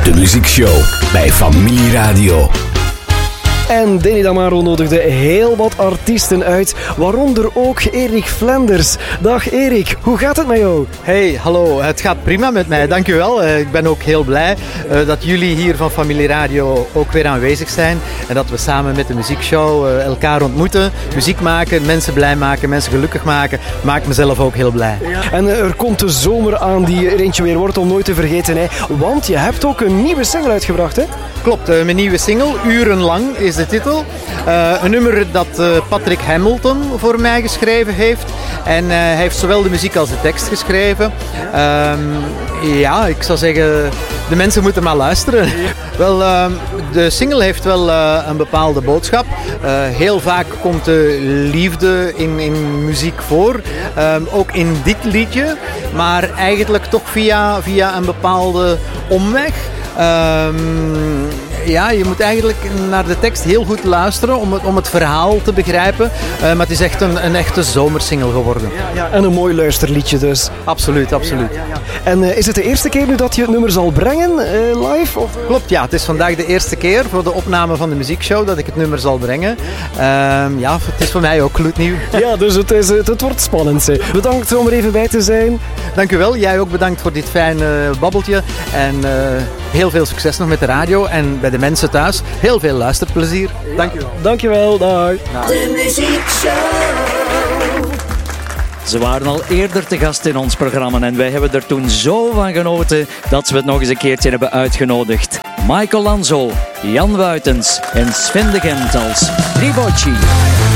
De muziekshow bij Familie Radio. En Danny Damaro nodigde heel wat artiesten uit, waaronder ook Erik Flanders. Dag Erik, hoe gaat het met jou? Hey, hallo. Het gaat prima met mij, dankjewel. Ik ben ook heel blij dat jullie hier van Familie Radio ook weer aanwezig zijn. En dat we samen met de muziekshow elkaar ontmoeten, muziek maken, mensen blij maken, mensen gelukkig maken. Maakt mezelf ook heel blij. Ja. En er komt de zomer aan die er eentje weer wordt om nooit te vergeten. Hè? Want je hebt ook een nieuwe single uitgebracht, hè? Klopt, mijn nieuwe single, Urenlang is de titel. Een nummer dat Patrick Hamilton voor mij geschreven heeft. En hij heeft zowel de muziek als de tekst geschreven. Ja, ik zou zeggen, de mensen moeten maar luisteren. Wel, de single heeft wel een bepaalde boodschap. Heel vaak komt de liefde in muziek voor. Ook in dit liedje. Maar eigenlijk toch via een bepaalde omweg. Ja, je moet eigenlijk naar de tekst heel goed luisteren om het verhaal te begrijpen. Maar het is echt een echte zomersingle geworden. Ja, en een mooi luisterliedje dus. Absoluut, absoluut. Ja. En is het de eerste keer nu dat je het nummer zal brengen live? Of? Klopt, ja. Het is vandaag de eerste keer voor de opname van de muziekshow dat ik het nummer zal brengen. Ja, het is voor mij ook gloednieuw. Ja, dus het wordt spannend. Hè. Bedankt om er even bij te zijn. Dank u wel. Jij ook bedankt voor dit fijne babbeltje. En heel veel succes nog met de radio en bij de mensen thuis. Heel veel luisterplezier. Dank u wel. Dank je wel. Dag. De muziekshow. Ze waren al eerder te gast in ons programma en wij hebben er toen zo van genoten dat we het nog eens een keertje hebben uitgenodigd. Michael Lanzo, Jan Wuitens en Sven de Gent als Tribocci.